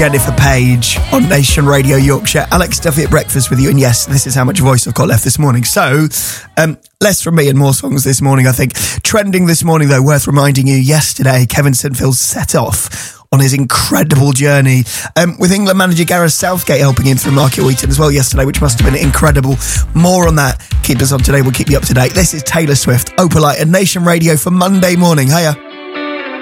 Jennifer Page on Nation Radio Yorkshire. Alex Duffy at breakfast with you. And yes, this is how much voice I've got left this morning. So, less from me and more songs this morning, I think. Trending this morning, though, worth reminding you, yesterday, Kevin St. Phil set off on his incredible journey, with England manager Gareth Southgate helping him through Market Wheaton as well yesterday, which must have been incredible. More on that. Keep us on today. We'll keep you up to date. This is Taylor Swift, Opalite and Nation Radio for Monday morning. Hiya.